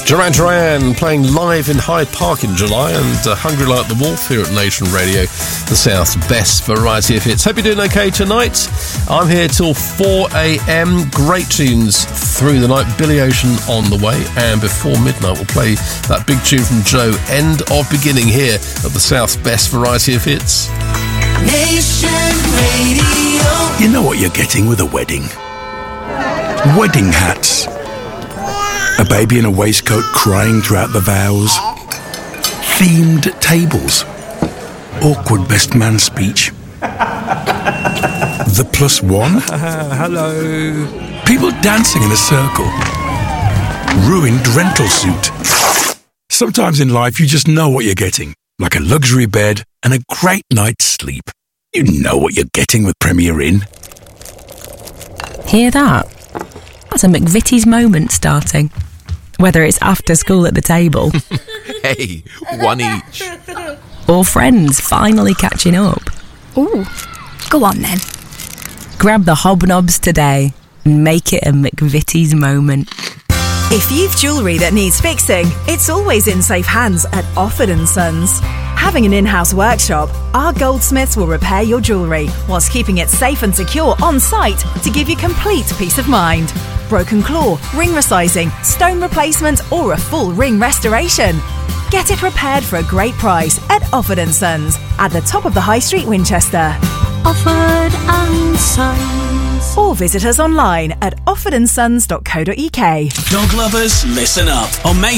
Duran Duran playing live in Hyde Park in July, and Hungry Like the Wolf here at Nation Radio, the South's best variety of hits. Hope you're doing okay tonight. I'm here till 4 a.m. Great tunes through the night. Billy Ocean on the way, and before midnight we'll play that big tune from Joe, End of Beginning, here at the South's best variety of hits. Nation Radio. You know what you're getting with a wedding? Wedding hats. A baby in a waistcoat crying throughout the vows. Themed tables. Awkward best man speech. The +1. Hello. People dancing in a circle. Ruined rental suit. Sometimes in life you just know what you're getting. Like a luxury bed and a great night's sleep. You know what you're getting with Premier Inn. Hear that? That's a McVitie's moment starting. Whether it's after school at the table. Hey, one each. Or friends finally catching up. Ooh, go on then. Grab the hobnobs today and make it a McVitie's moment. If you've jewellery that needs fixing, it's always in safe hands at Offord & Sons. Having an in-house workshop, our goldsmiths will repair your jewellery whilst keeping it safe and secure on site to give you complete peace of mind. Broken claw, ring resizing, stone replacement or a full ring restoration. Get it repaired for a great price at Offord & Sons at the top of the High Street, Winchester. Offord & Sons. Or visit us online at offordandsons.co.uk. Dog lovers, listen up. On May